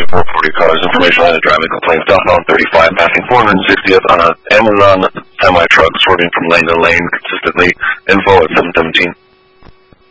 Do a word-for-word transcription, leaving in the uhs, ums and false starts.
four forty cars. Information on the driving complaint. Southbound thirty-five, passing four sixtieth on a Amazon semi-truck, swerving from lane to lane consistently. Info at seven seventeen.